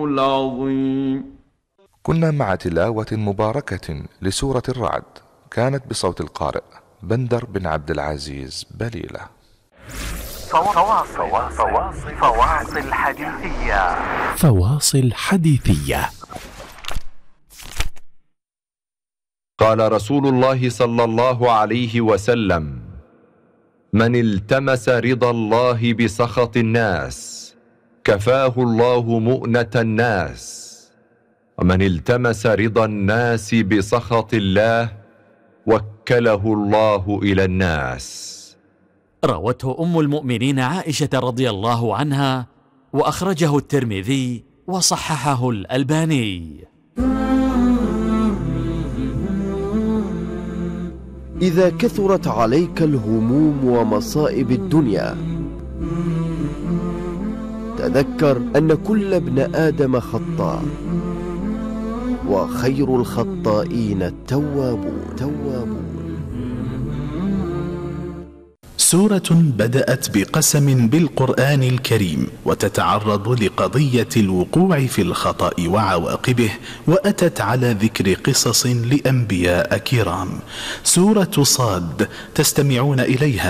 العظيم. كنا مع تلاوة مباركة لسورة الرعد، كانت بصوت القارئ بندر بن عبد العزيز بليلة. فواصل حديثية. فواصل حديثية. قال رسول الله صلى الله عليه وسلم: من التمس رضا الله بسخط الناس كفاه الله مؤنة الناس، ومن التمس رضا الناس بسخط الله وكله الله إلى الناس. روته أم المؤمنين عائشة رضي الله عنها، وأخرجه الترمذي وصححه الألباني. إذا كثرت عليك الهموم ومصائب الدنيا، تذكر أن كل ابن آدم خطاء، وخير الخطائين التوابون. سورة بدأت بقسم بالقرآن الكريم، وتتعرض لقضية الوقوع في الخطأ وعواقبه، وأتت على ذكر قصص لأنبياء كرام. سورة صاد تستمعون إليها